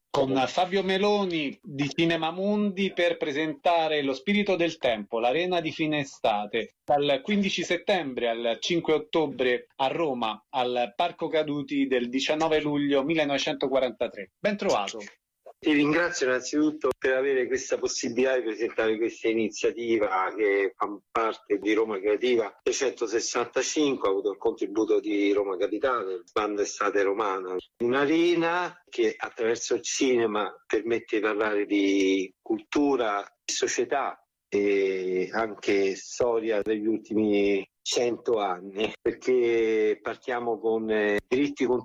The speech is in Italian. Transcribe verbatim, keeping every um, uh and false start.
con Fabio Meloni di Cinema Mundi per presentare Lo spirito del tempo, l'Arena di fine estate, dal quindici settembre al cinque ottobre a Roma, al Parco Caduti del diciannove luglio millenovecentoquarantatré. Ben trovato. Ti ringrazio innanzitutto per avere questa possibilità di presentare questa iniziativa che fa parte di Roma Creativa trecentosessantacinque, ha avuto il contributo di Roma Capitale, il Banda Estate Romana, un'arena che attraverso il cinema permette di parlare di cultura, di società e anche storia degli ultimi cento anni, perché partiamo con eh, diritti